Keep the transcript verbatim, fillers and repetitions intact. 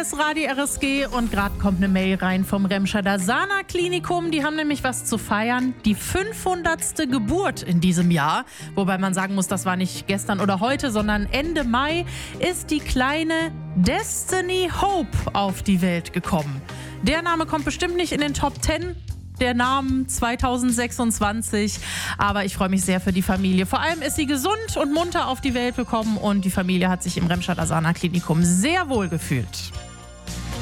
ist Radio R S G und gerade kommt eine Mail rein vom Remscheider Sana Klinikum. Die haben nämlich was zu feiern. Die fünfhundertste Geburt in diesem Jahr. Wobei man sagen muss, das war nicht gestern oder heute, sondern Ende Mai ist die kleine Destiny Hope auf die Welt gekommen. Der Name kommt bestimmt nicht in den Top zehn der Namen zweitausendsechsundzwanzig, aber ich freue mich sehr für die Familie. Vor allem ist sie gesund und munter auf die Welt gekommen und die Familie hat sich im Remscheider Sana Klinikum sehr wohl gefühlt.